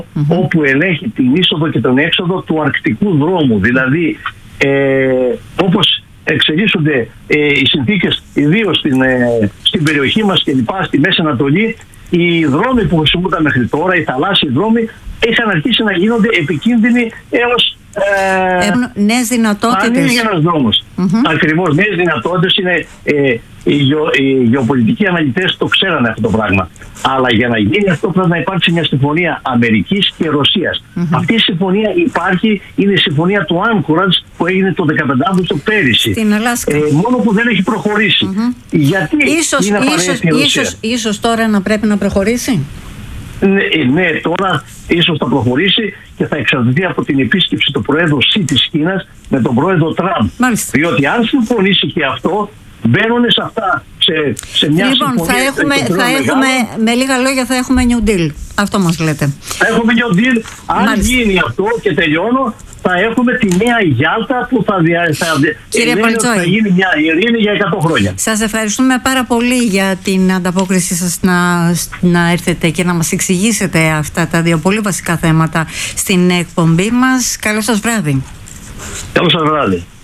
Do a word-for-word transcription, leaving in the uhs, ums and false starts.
mm-hmm. όπου ελέγχει την είσοδο και τον έξοδο του αρκτικού δρόμου. Δηλαδή, ε, όπως εξελίσσονται ε, οι συνθήκες, ιδίως στην, ε, στην περιοχή μας και λοιπά, στη Μέση Ανατολή, οι δρόμοι που χρησιμοποιούνταν μέχρι τώρα, οι θαλάσσιοι δρόμοι, είχαν αρχίσει να γίνονται επικίνδυνοι έως Ε, ε, νέες δυνατότητες. Ανοίγει ένας δρόμος. Mm-hmm. Ακριβώς, νέες δυνατότητες είναι. Ε, οι, γεω, οι γεωπολιτικοί αναλυτές το ξέρανε αυτό το πράγμα. Αλλά για να γίνει αυτό πρέπει να υπάρξει μια συμφωνία Αμερικής και Ρωσίας. Mm-hmm. Αυτή η συμφωνία υπάρχει, είναι η συμφωνία του Anchorage που έγινε το δεκαπέντε Αυγούστου πέρυσι. Στην Αλάσκα. Ε, μόνο που δεν έχει προχωρήσει. Mm-hmm. Γιατί ίσως, είναι ίσως, η Ρωσία. ίσως, ίσως τώρα να πρέπει να προχωρήσει. Ναι, ναι, τώρα ίσως θα προχωρήσει και θα εξαρτηθεί από την επίσκεψη του Προέδρου Σι της Κίνας με τον Πρόεδρο Τραμπ. Μάλιστα. Διότι αν συμφωνήσει και αυτό, μπαίνουν σε αυτά, σε, σε μια λοιπόν, συμφωνία. Θα έχουμε, θα έχουμε, με λίγα λόγια θα έχουμε New Deal. Αυτό μας λέτε. Θα έχουμε New Deal. Αν Μάλιστα. γίνει αυτό και τελειώνω, θα έχουμε τη νέα Γιάλτα που θα, δια, θα, Κύριε Παλτσόη, θα γίνει μια ειρήνη για εκατό χρόνια. Σας ευχαριστούμε πάρα πολύ για την ανταπόκριση σας να, να έρθετε και να μας εξηγήσετε αυτά τα δύο πολύ βασικά θέματα στην εκπομπή μας. Καλό σας βράδυ. Καλό σας βράδυ.